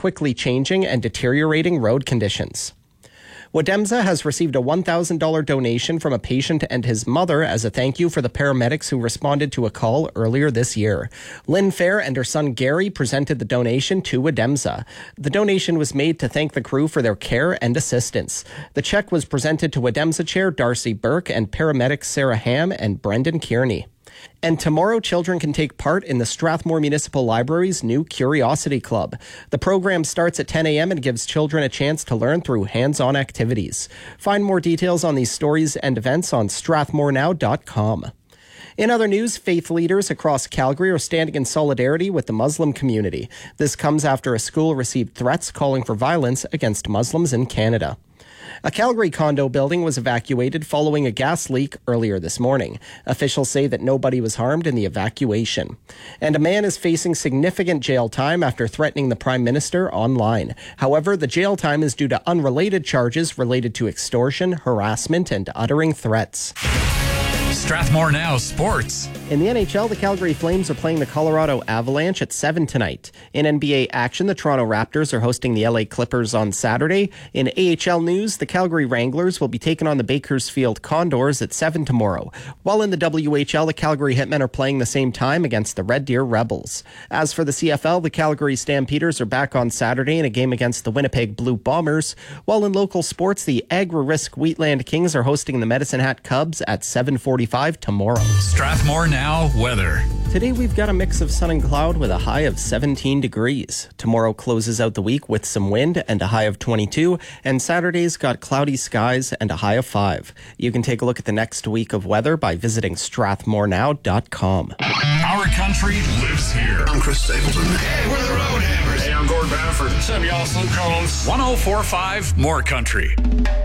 quickly changing and deteriorating road conditions. Wademza has received a $1,000 donation from a patient and his mother as a thank you for the paramedics who responded to a call earlier this year. Lynn Fair and her son Gary presented the donation to Wademza. The donation was made to thank the crew for their care and assistance. The check was presented to Wademza Chair Darcy Burke and paramedics Sarah Ham and Brendan Kearney. And tomorrow, children can take part in the Strathmore Municipal Library's new Curiosity Club. The program starts at 10 a.m. and gives children a chance to learn through hands-on activities. Find more details on these stories and events on strathmorenow.com. In other news, faith leaders across Calgary are standing in solidarity with the Muslim community. This comes after a school received threats calling for violence against Muslims in Canada. A Calgary condo building was evacuated following a gas leak earlier this morning. Officials say that nobody was harmed in the evacuation. And a man is facing significant jail time after threatening the Prime Minister online. However, the jail time is due to unrelated charges related to extortion, harassment, and uttering threats. Strathmore Now Sports. In the NHL, the Calgary Flames are playing the Colorado Avalanche at 7 tonight. In NBA action, the Toronto Raptors are hosting the LA Clippers on Saturday. In AHL news, the Calgary Wranglers will be taking on the Bakersfield Condors at 7 tomorrow. While in the WHL, the Calgary Hitmen are playing the same time against the Red Deer Rebels. As for the CFL, the Calgary Stampeders are back on Saturday in a game against the Winnipeg Blue Bombers. While in local sports, the Agri-Risk Wheatland Kings are hosting the Medicine Hat Cubs at 7:45 tomorrow. Strathmore Now weather. Today we've got a mix of sun and cloud with a high of 17 degrees. Tomorrow closes out the week with some wind and a high of 22, and Saturday's got cloudy skies and a high of 5. You can take a look at the next week of weather by visiting strathmorenow.com. Our country lives here. I'm Chris Stapleton. Hey, we're the Roadhammers. Hey, I'm Gord Bamford. What's up, y'all? Slim Combs. 104.5 More Country.